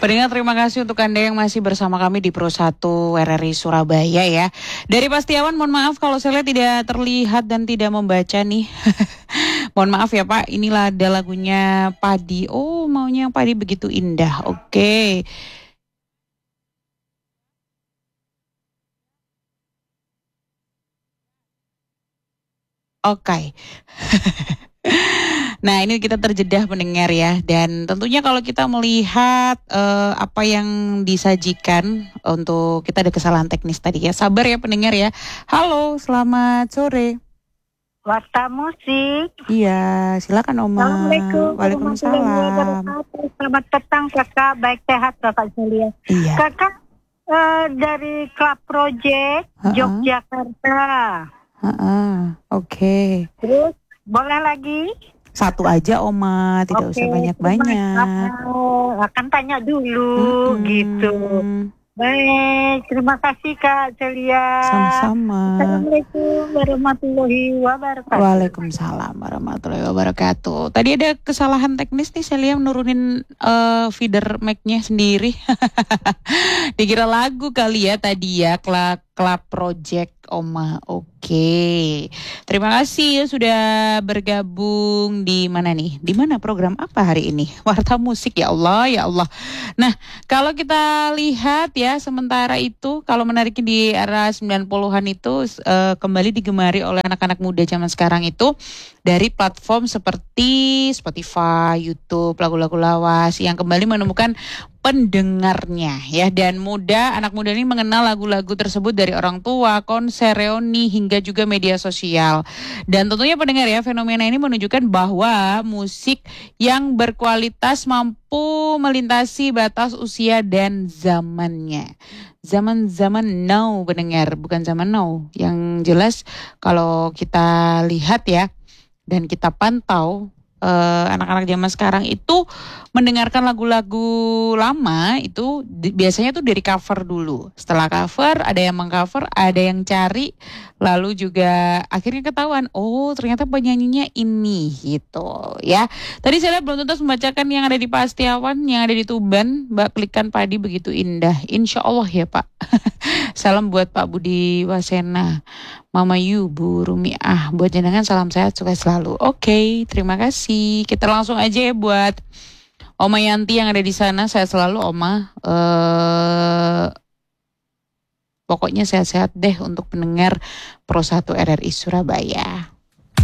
Pendengar, terima kasih untuk Anda yang masih bersama kami di Pro 1 RRI Surabaya ya. Dari Pak Setiawan, mohon maaf kalau saya lihat tidak terlihat dan tidak membaca nih. Mohon maaf ya Pak, inilah ada lagunya Padi. Oh, maunya Padi begitu indah. Oke. Oke. Nah, ini kita terjedah pendengar ya. Dan tentunya kalau kita melihat apa yang disajikan untuk kita ada kesalahan teknis tadi ya. Sabar ya pendengar ya. Halo, selamat sore. Warta musik. Iya, silakan Oma. Assalamualaikum. Waalaikumsalam. Selamat petang kakak, baik sehat kakak Julia. Iya. Kakak dari Club Project Yogyakarta. Oke. Terus boleh lagi? Satu aja Oma, tidak usah banyak-banyak. Akan tanya dulu gitu. Baik, terima kasih Kak Celia. Sama-sama. Assalamualaikum warahmatullahi wabarakatuh. Waalaikumsalam warahmatullahi wabarakatuh. Tadi ada kesalahan teknis nih, saya lihat menurunin feeder mic-nya sendiri. Dikira lagu kali ya tadi ya, Club Project Oma. Oke. Terima kasih ya sudah bergabung di mana nih? Di mana program apa hari ini? Warta musik, ya Allah, ya Allah. Nah, kalau kita lihat ya, sementara itu kalau menariknya di era 90-an itu kembali digemari oleh anak-anak muda zaman sekarang itu dari platform seperti Spotify, YouTube, lagu-lagu lawas yang kembali menemukan pendengarnya ya, dan anak muda ini mengenal lagu-lagu tersebut dari orang tua, konser, reuni hingga juga media sosial. Dan tentunya pendengar ya, fenomena ini menunjukkan bahwa musik yang berkualitas mampu melintasi batas usia dan zamannya. Zaman now pendengar, bukan zaman now. Yang jelas kalau kita lihat ya dan kita pantau, anak-anak zaman sekarang itu mendengarkan lagu-lagu lama itu biasanya tuh dari cover dulu. Setelah cover ada yang mengcover, ada yang cari, lalu juga akhirnya ketahuan, oh ternyata penyanyinya ini gitu ya. Tadi saya belum tuntas membacakan yang ada di Pak Setiawan, yang ada di Tuban, Mbak Klikan Padi begitu indah. Insya Allah ya Pak. Salam buat Pak Budi Wasena, Mama Yu, Bu Rumiah, buat jenengan salam sehat sukses selalu. Oke, terima kasih. Kita langsung aja ya buat Oma Yanti yang ada di sana. Sehat selalu Oma. Pokoknya sehat-sehat deh untuk pendengar Pro 1 RRI Surabaya.